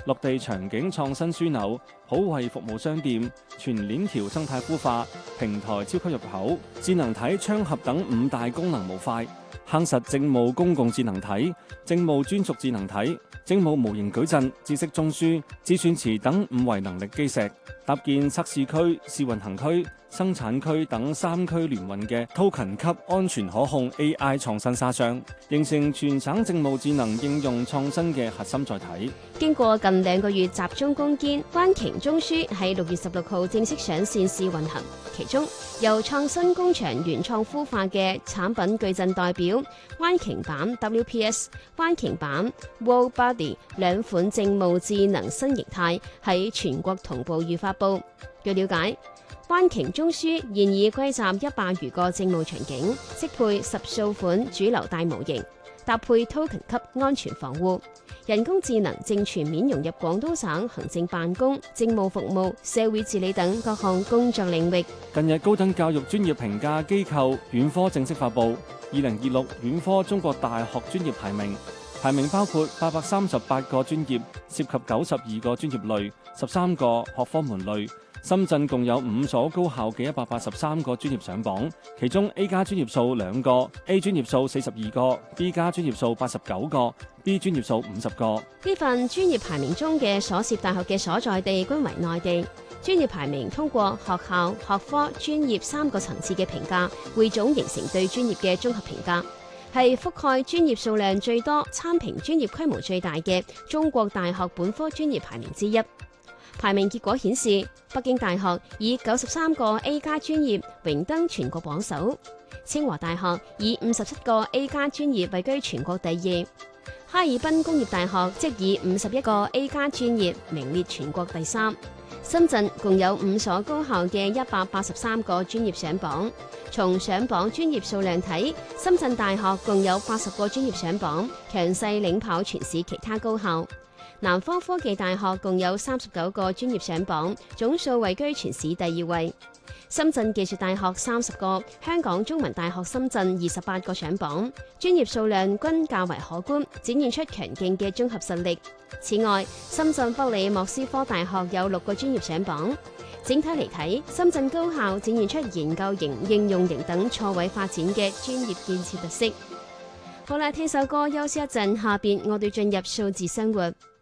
落地場景創新樞紐、普惠服務商店、全鏈條生態孵化、平台超級入口、智能體窗盒等5大功能模塊，夯實政務公共智能體、政務專屬智能體、政務模型矩陣、知識中樞、智算池等5維能力基石，搭建測試區、試運行區、生產區等3區聯運嘅 Token 級安全可控 AI 創新沙箱，形成全省政務智能應用創新嘅核心載體。 經過近2個月集中攻堅，灣鯨中樞喺6月16號正式上線試運行。其中由創新工場原創孵化嘅產品矩陣代表灣鯨版 WPS、灣鯨版 World Body 兩款政務智能新形態喺全國同步預發布。據了解，灣鯨中樞現已歸集100餘個政務場景，適配10數款主流大模型，搭配 Token 級安全防護。人工智能正全面融入廣東省行政辦公、政務服務、社會治理等各項工作領域。 近日高等教育專業評價機構院科正式發布2026院科中國大學專業排名，排名包括838個專業，涉及92個專業類、13個學科門類。深圳共有5所高校嘅183個專業上榜，其中 A 加專業數2個 ，A 專業數42個 ，B 加專業數89個 ，B 專業數50個。 呢份專業排名中嘅所涉大學嘅所在地均為內地。專業排名通過學校、學科、專業3個層次嘅評價，匯總形成對專業嘅綜合評價，係覆蓋專業數量最多、參評專業規模最大嘅中國大學本科專業排名之一。排名結果顯示，北京大學以93個 A 加專業榮登全國榜首，清華大學以57個 A 加專業位居全國第2，哈爾濱工業大學即以51個 A 加專業名列全國第3。深圳共有5所高校嘅183個專業上榜，從上榜專業數量睇，深圳大學共有80個專業上榜，強勢領跑全市其他高校。南方科技大學共有39個專業上榜，總數位居全市第2位。深圳技術大學30個，香港中文大學深圳28個上榜，專業數量均較為可觀，展現出強勁嘅綜合實力。此外，深圳北理莫斯科大學有6個專業上榜。整體嚟睇，深圳高校展現出研究型、應用型等錯位發展嘅專業建設特色。好啦，聽首歌休息一陣，下邊我哋進入數字生活。